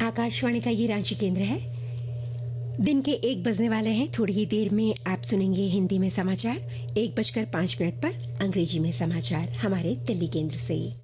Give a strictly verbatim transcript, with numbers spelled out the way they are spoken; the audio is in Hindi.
आकाशवाणी का ये रांची केंद्र है। दिन के एक बजने वाले हैं। थोड़ी ही देर में आप सुनेंगे हिंदी में समाचार। एक बजकर पाँच मिनट पर अंग्रेजी में समाचार हमारे दिल्ली केंद्र से।